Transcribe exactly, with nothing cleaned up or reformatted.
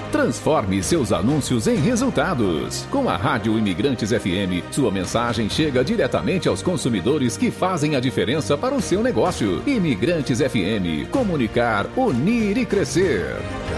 Transforme seus anúncios em resultados. Com a Rádio Imigrantes F M, sua mensagem chega diretamente aos consumidores que fazem a diferença para o seu negócio. Imigrantes F M. Comunicar, unir e crescer.